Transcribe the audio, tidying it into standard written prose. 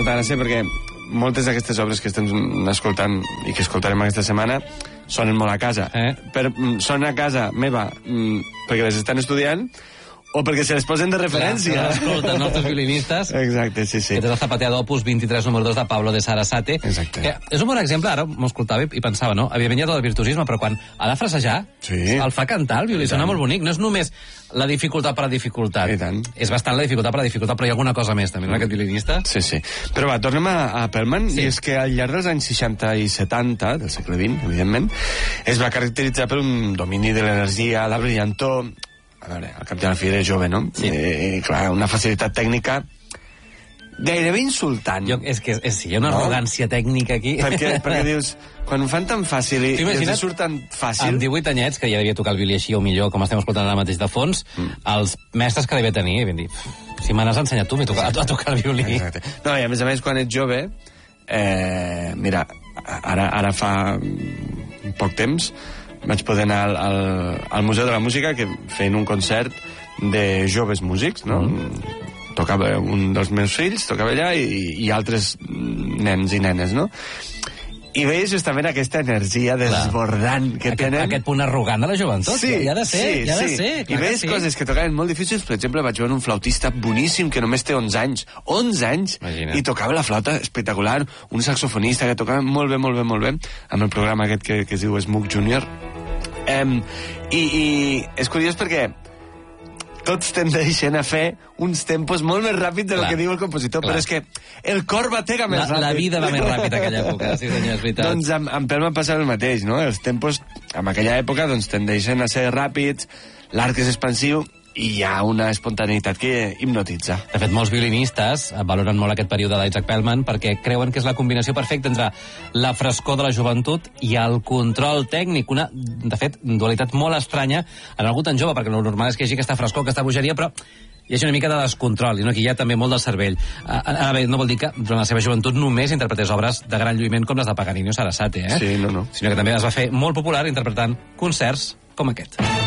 molta gràcia perquè moltes d'aquestes obres que estem escoltant i que escoltarem aquesta setmana sonen molt a casa. Són a casa meva perquè les estan estudiant o perquè se les posen de referència. Clar, escolten els violinistes. Exacte, sí. Aquest és el Zapateado Opus 23, número 2 de Pablo de Sarasate. Exacte. Que és un bon exemple, ara m'ho escoltava i pensava, no? Evidentment hi ha tot el virtuosisme, però quan ha de frasejar, el fa cantar, el violí sona molt bonic. No és només la dificultat per la dificultat. I tant. És bastant la dificultat per la dificultat, però hi ha alguna cosa més, també, no, aquest violinista? Sí. Però va, tornem a Perlman, i és que al llarg dels anys 60 i 70, del segle XX, evidentment, es va caracteritzar per un domini de l'energia, la brillantor. A veure, al cap de la fi era jove, no? Sí. Clar, una facilitat tècnica gairebé insultant. Hi ha una arrogància tècnica aquí. Perquè dius, quan ho fan tan fàcil i els surt tan fàcil... Amb 18 anyets, que ja devia tocar el violí així o millor, com estem escoltant ara mateix de fons, els mestres que devia tenir, vam dir, si me n'has ensenyat tu, m'he tocat a tocar el violí. Exacte. No, i a més, quan ets jove, mira, ara fa poc temps vaig poder anar al Museu de la Música que feien un concert de joves músics, no? Tocava un dels meus fills, tocava allà, i altres nens i nenes, no? I veies justament aquesta energia desbordant que tenen... Aquest punt arrogant de la joventut. Sí, hi ha de ser. I veies coses que tocaven molt difícils. Per exemple, vaig veure un flautista boníssim que només té 11 anys. 11 anys! Imagina. I tocava la flauta espectacular. Un saxofonista que tocava molt bé, amb el programa aquest que es diu Smook Junior. I és curiós perquè tots tendeixen a fer uns tempos molt més ràpids del que diu el compositor, però és que el cor batega més ràpid. La vida va més ràpid en aquella època, sí senyor, és veritat. Doncs amb Perlman passa el mateix, no? Els tempos en aquella època doncs, tendeixen a ser ràpids, l'arc és expansiu, i hi ha una espontaneïtat que hipnotitza. De fet, molts violinistes valoren molt aquest període d'Isaac Perlman perquè creuen que és la combinació perfecta entre la frescor de la joventut i el control tècnic. Una, de fet, dualitat molt estranya en algú tan jove, perquè el normal és que hi hagi aquesta frescor, aquesta bogeria, però hi ha una mica de descontrol, i no? Aquí hi ha també molt del cervell. Ara bé, no vol dir que durant la seva joventut només interpretés obres de gran lluïment com les de Paganini o Sarasate, Sí, no. Sinó que també es va fer molt popular interpretant concerts com aquest.